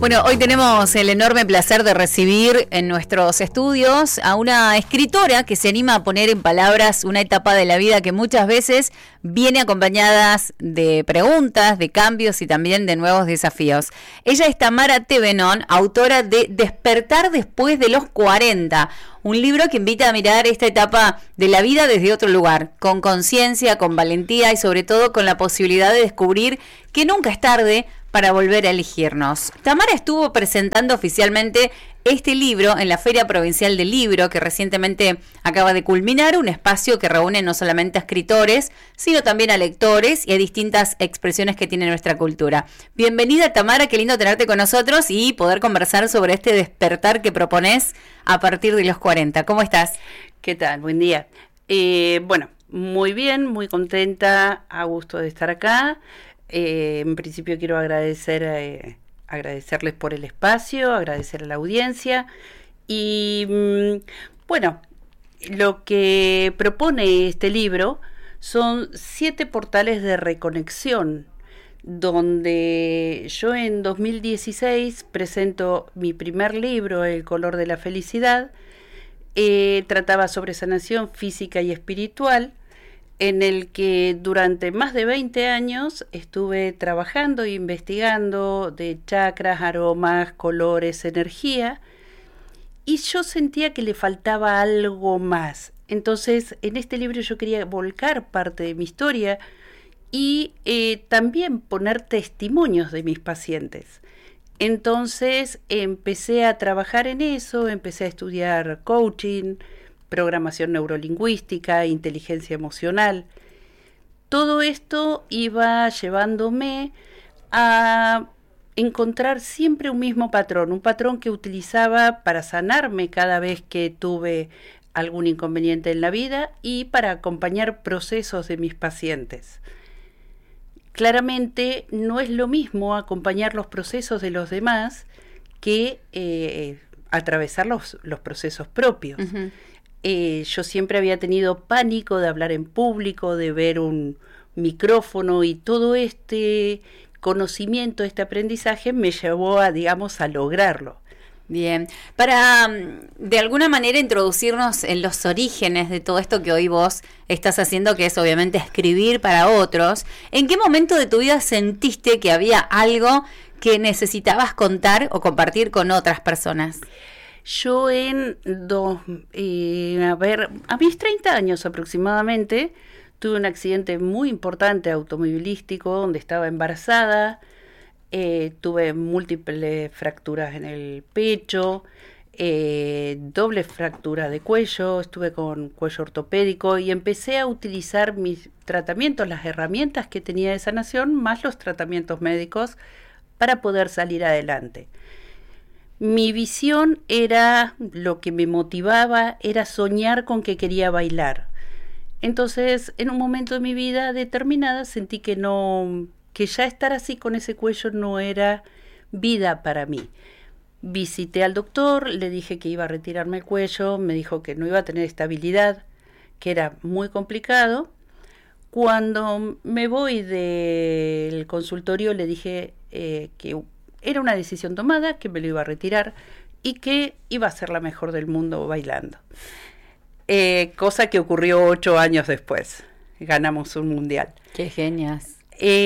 Bueno, hoy tenemos el enorme placer de recibir en nuestros estudios a una escritora que se anima a poner en palabras una etapa de la vida que muchas veces viene acompañadas de preguntas, de cambios y también de nuevos desafíos. Ella es Tamara Tevenón, autora de Despertar después de los 40, un libro que invita a mirar esta etapa de la vida desde otro lugar, con conciencia, con valentía y sobre todo con la posibilidad de descubrir que nunca es tarde para volver a elegirnos. Tamara estuvo presentando oficialmente este libro en la Feria Provincial del Libro, que recientemente acaba de culminar, un espacio que reúne no solamente a escritores, sino también a lectores y a distintas expresiones que tiene nuestra cultura. Bienvenida, Tamara, qué lindo tenerte con nosotros y poder conversar sobre este despertar que propones a partir de los 40. ¿Cómo estás? ¿Qué tal? Buen día. Bueno, muy bien, muy contenta, a gusto de estar acá. En principio quiero agradecerles por el espacio, agradecer a la audiencia y bueno, lo que propone este libro son 7 portales de reconexión, donde yo en 2016 presento mi primer libro, El color de la felicidad. Trataba sobre sanación física y espiritual, en el que durante más de 20 años estuve trabajando e investigando de chakras, aromas, colores, energía, y yo sentía que le faltaba algo más. Entonces, en este libro yo quería volcar parte de mi historia y también poner testimonios de mis pacientes. Entonces, empecé a trabajar en eso, empecé a estudiar coaching, programación neurolingüística, inteligencia emocional. Todo esto iba llevándome a encontrar siempre un mismo patrón, un patrón que utilizaba para sanarme cada vez que tuve algún inconveniente en la vida y para acompañar procesos de mis pacientes. Claramente no es lo mismo acompañar los procesos de los demás que atravesar los procesos propios. Uh-huh. Yo siempre había tenido pánico de hablar en público, de ver un micrófono, y todo este conocimiento, este aprendizaje me llevó a lograrlo. Bien, para de alguna manera introducirnos en los orígenes de todo esto que hoy vos estás haciendo, que es obviamente escribir para otros, ¿en qué momento de tu vida sentiste que había algo que necesitabas contar o compartir con otras personas? Yo a mis 30 años aproximadamente, tuve un accidente muy importante automovilístico donde estaba embarazada, tuve múltiples fracturas en el pecho, doble fractura de cuello, estuve con cuello ortopédico y empecé a utilizar mis tratamientos, las herramientas que tenía de sanación, más los tratamientos médicos para poder salir adelante. Mi visión era, lo que me motivaba era soñar con que quería bailar. Entonces, en un momento de mi vida determinada sentí que ya estar así con ese cuello no era vida para mí. Visité al doctor, le dije que iba a retirarme el cuello, me dijo que no iba a tener estabilidad, que era muy complicado. Cuando me voy del consultorio le dije que era una decisión tomada, que me lo iba a retirar y que iba a ser la mejor del mundo bailando. Cosa que ocurrió 8 años después. Ganamos un mundial. ¡Qué genias!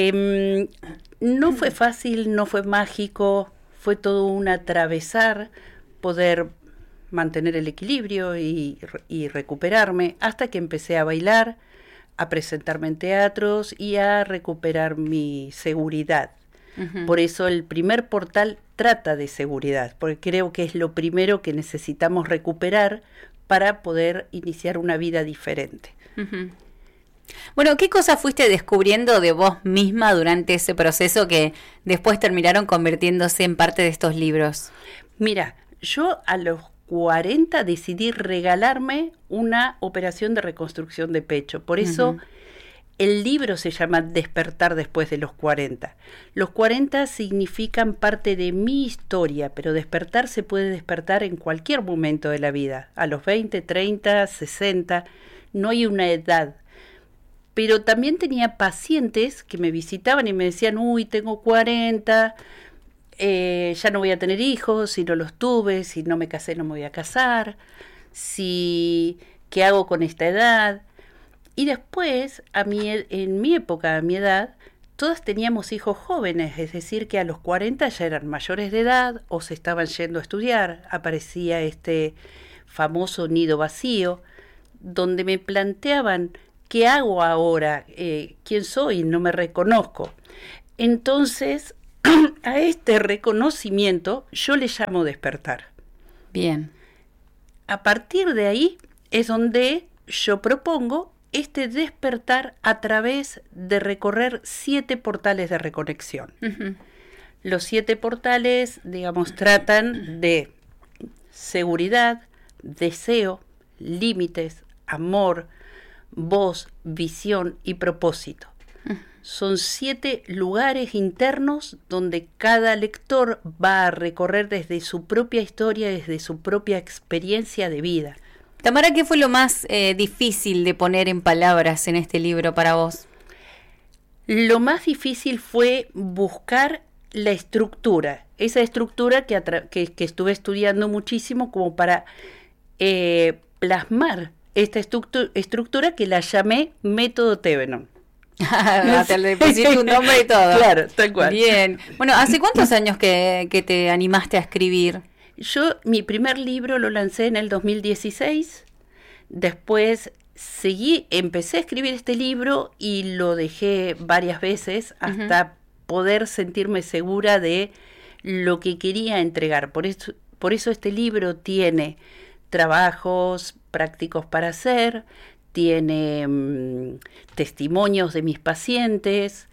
No fue fácil, no fue mágico, fue todo un atravesar, poder mantener el equilibrio y recuperarme, hasta que empecé a bailar, a presentarme en teatros y a recuperar mi seguridad. Uh-huh. Por eso el primer portal trata de seguridad, porque creo que es lo primero que necesitamos recuperar para poder iniciar una vida diferente. Uh-huh. Bueno, ¿qué cosas fuiste descubriendo de vos misma durante ese proceso que después terminaron convirtiéndose en parte de estos libros? Mira, yo a los 40 decidí regalarme una operación de reconstrucción de pecho. Por eso uh-huh. El libro se llama Despertar después de los 40. Los 40 significan parte de mi historia, pero despertar se puede despertar en cualquier momento de la vida. A los 20, 30, 60, no hay una edad. Pero también tenía pacientes que me visitaban y me decían, uy, tengo 40, ya no voy a tener hijos, si no los tuve, si no me casé no me voy a casar, si qué hago con esta edad. Y después, en mi época, a mi edad, todas teníamos hijos jóvenes, es decir, que a los 40 ya eran mayores de edad o se estaban yendo a estudiar. Aparecía este famoso nido vacío, donde me planteaban, ¿qué hago ahora? ¿Quién soy? No me reconozco. Entonces, a este reconocimiento yo le llamo despertar. Bien. A partir de ahí es donde yo propongo este despertar a través de recorrer 7 portales de reconexión. Uh-huh. Los 7 portales, digamos, tratan de seguridad, deseo, límites, amor, voz, visión y propósito. Son 7 lugares internos donde cada lector va a recorrer desde su propia historia, desde su propia experiencia de vida. Tamara, ¿qué fue lo más difícil de poner en palabras en este libro para vos? Lo más difícil fue buscar la estructura, esa estructura que estuve estudiando muchísimo como para plasmar esta estructura que la llamé Método Thevenon. Te le pusiste un nombre y todo. Claro, tal cual. Bien. Bueno, ¿hace cuántos años que te animaste a escribir? Mi primer libro lo lancé en el 2016, después empecé a escribir este libro y lo dejé varias veces hasta poder sentirme segura de lo que quería entregar. Por eso este libro tiene trabajos prácticos para hacer, tiene testimonios de mis pacientes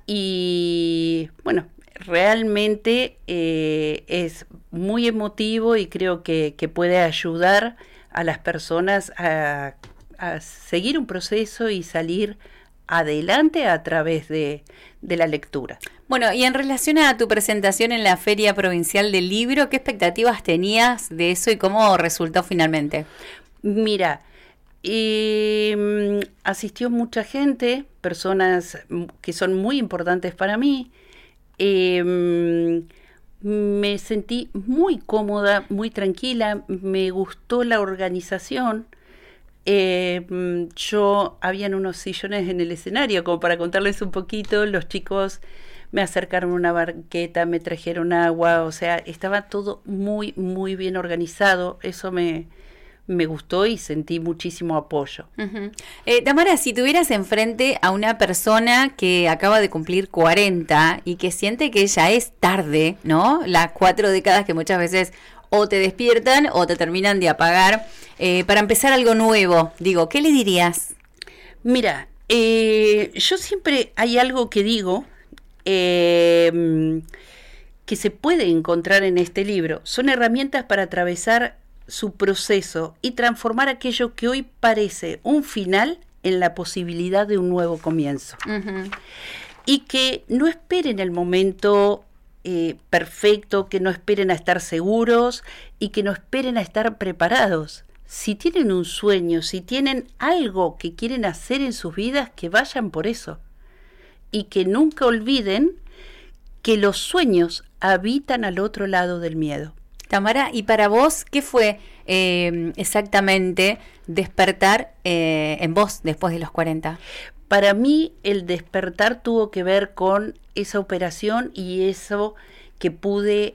y bueno, realmente es muy emotivo y creo que puede ayudar a las personas a seguir un proceso y salir adelante a través de la lectura. Bueno, y en relación a tu presentación en la Feria Provincial del Libro, ¿qué expectativas tenías de eso y cómo resultó finalmente? Mira, asistió mucha gente, personas que son muy importantes para mí. Me sentí muy cómoda, muy tranquila, me gustó la organización. Habían unos sillones en el escenario, como para contarles un poquito. Los chicos me acercaron una banqueta, me trajeron agua, o sea, estaba todo muy, muy bien organizado. Eso me gustó y sentí muchísimo apoyo. Uh-huh. Tamara, si tuvieras enfrente a una persona que acaba de cumplir 40 y que siente que ya es tarde, ¿no? Las 4 décadas que muchas veces o te despiertan o te terminan de apagar, para empezar algo nuevo, digo, ¿qué le dirías? Mira, yo siempre hay algo que digo, que se puede encontrar en este libro. Son herramientas para atravesar su proceso y transformar aquello que hoy parece un final en la posibilidad de un nuevo comienzo. Uh-huh. Y que no esperen el momento perfecto, que no esperen a estar seguros y que no esperen a estar preparados. Si tienen un sueño, si tienen algo que quieren hacer en sus vidas, que vayan por eso. Y que nunca olviden que los sueños habitan al otro lado del miedo. Tamara, ¿y para vos qué fue exactamente despertar en vos después de los 40? Para mí el despertar tuvo que ver con esa operación y eso que pude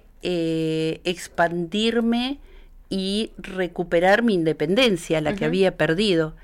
expandirme y recuperar mi independencia, la que había perdido.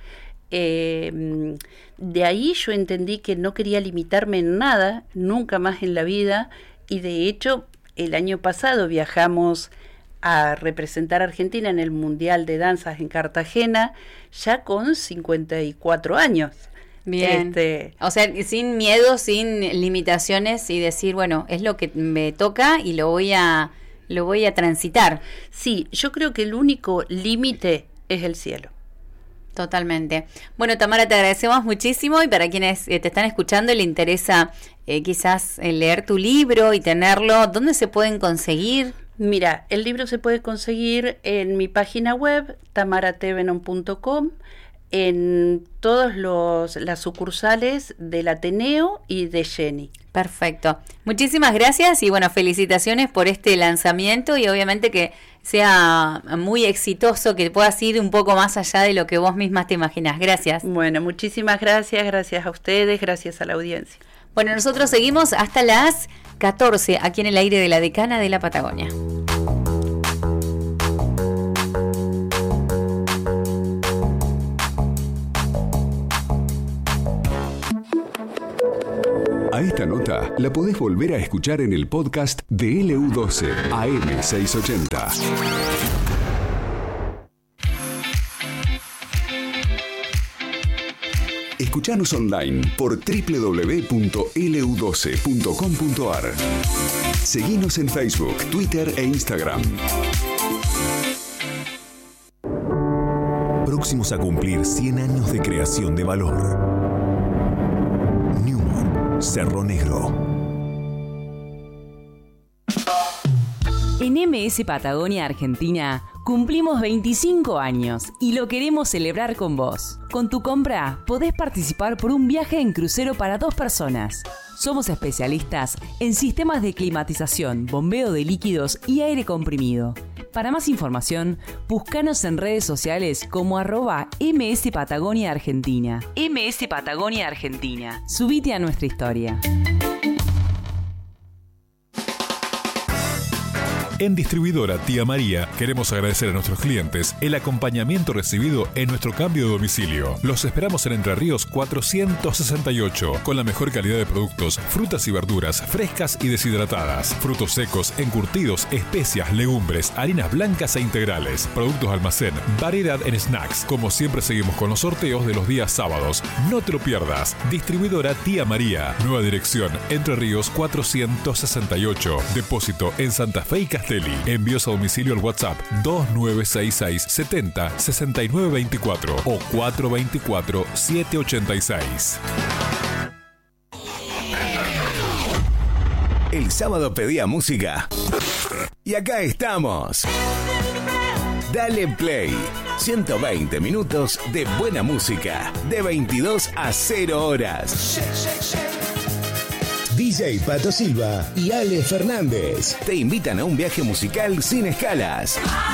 De ahí yo entendí que no quería limitarme en nada, nunca más en la vida, y de hecho el año pasado viajamos a representar a Argentina en el Mundial de Danzas en Cartagena, ya con 54 años. Bien, o sea, sin miedo, sin limitaciones y decir, bueno, es lo que me toca y lo voy a transitar. Sí, yo creo que el único límite es el cielo. Totalmente. Bueno, Tamara, te agradecemos muchísimo y para quienes te están escuchando y le interesa quizás leer tu libro y tenerlo, ¿dónde se pueden conseguir? Mira, el libro se puede conseguir en mi página web, tamarathevenon.com. en todas las sucursales del Ateneo y de Jenny. Perfecto. Muchísimas gracias y bueno, felicitaciones por este lanzamiento y obviamente que sea muy exitoso, que puedas ir un poco más allá de lo que vos mismas te imaginás. Gracias. Bueno, muchísimas gracias a ustedes, gracias a la audiencia. Bueno, nosotros seguimos hasta las 14 aquí en el aire de la Decana de la Patagonia. A esta nota la podés volver a escuchar en el podcast de LU12 AM680. Escuchanos online por www.lu12.com.ar. Seguinos en Facebook, Twitter e Instagram. Próximos a cumplir 100 años de creación de valor. Cerro Negro. En MS Patagonia Argentina cumplimos 25 años y lo queremos celebrar con vos. Con tu compra podés participar por un viaje en crucero para 2 personas. Somos especialistas en sistemas de climatización, bombeo de líquidos y aire comprimido. Para más información, búscanos en redes sociales como @MS Patagonia Argentina. MS Patagonia Argentina. Subite a nuestra historia. En Distribuidora Tía María queremos agradecer a nuestros clientes el acompañamiento recibido en nuestro cambio de domicilio. Los esperamos en Entre Ríos 468 con la mejor calidad de productos, frutas y verduras frescas y deshidratadas, frutos secos, encurtidos, especias, legumbres, harinas blancas e integrales, productos de almacén, variedad en snacks. Como siempre seguimos con los sorteos de los días sábados. No te lo pierdas. Distribuidora Tía María. Nueva dirección Entre Ríos 468. Depósito en Santa Fe y Castelli. Envíos a domicilio al WhatsApp 2966 70 69 24 o 424 786. El sábado pedía música. Y acá estamos. Dale Play. 120 minutos de buena música. De 22 a 0 horas. DJ Pato Silva y Ale Fernández te invitan a un viaje musical sin escalas.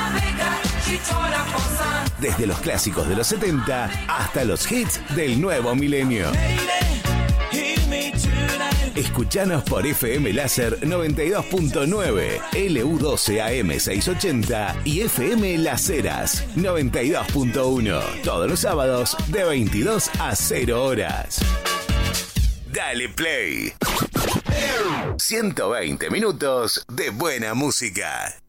Desde los clásicos de los 70 hasta los hits del nuevo milenio. Escuchanos por FM Láser 92.9, LU12 AM680 y FM Las Heras 92.1. Todos los sábados de 22 a 0 horas. Dale Play. 120 minutos de buena música.